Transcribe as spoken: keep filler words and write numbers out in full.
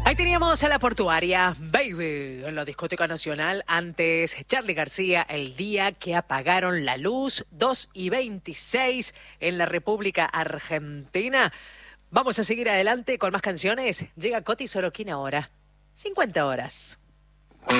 Ahí teníamos a la portuaria, Baby, en la discoteca nacional. Antes, Charly García, El día que apagaron la luz, dos y veintiséis en la República Argentina. Vamos a seguir adelante con más canciones. Llega Coti Sorokin ahora, cincuenta horas.